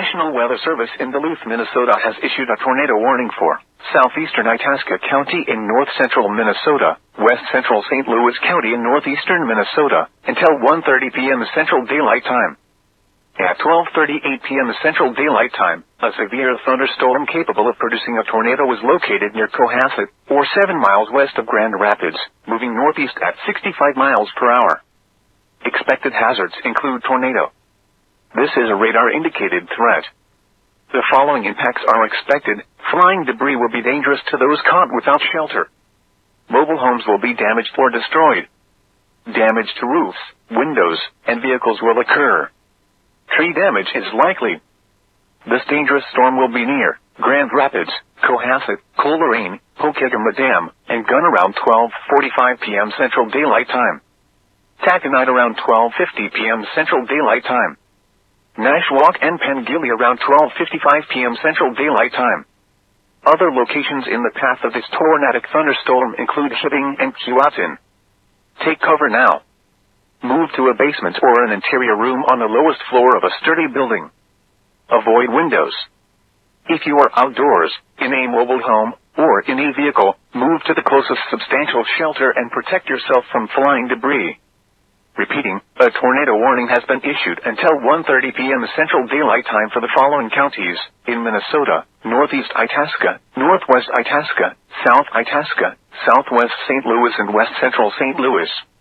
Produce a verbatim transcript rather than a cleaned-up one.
National Weather Service in Duluth, Minnesota has issued a tornado warning for southeastern Itasca County in north-central Minnesota, west-central Saint Louis County in northeastern Minnesota, until one thirty p m Central Daylight Time. At twelve thirty-eight p m Central Daylight Time, a severe thunderstorm capable of producing a tornado was located near Cohasset, or seven miles west of Grand Rapids, moving northeast at sixty-five miles per hour. Expected hazards include tornado. This is a radar-indicated threat. The following impacts are expected. Flying debris will be dangerous to those caught without shelter. Mobile homes will be damaged or destroyed. Damage to roofs, windows, and vehicles will occur. Tree damage is likely. This dangerous storm will be near Grand Rapids, Cohasset, Coleraine, Pokegama Dam, and Gunn around twelve forty-five p m Central Daylight Time. Taconite around twelve fifty p m Central Daylight Time. Nashwauk and Pengilly around twelve fifty-five p m Central Daylight Time. Other locations in the path of this tornadic thunderstorm include Hibbing and Keewatin. Take cover now. Move to a basement or an interior room on the lowest floor of a sturdy building. Avoid windows. If you are outdoors, in a mobile home, or in a vehicle, move to the closest substantial shelter and protect yourself from flying debris. Repeating, a tornado warning has been issued until one thirty p m Central Daylight Time for the following counties: in Minnesota, northeast Itasca, northwest Itasca, south Itasca, southwest Saint Louis and west central Saint Louis.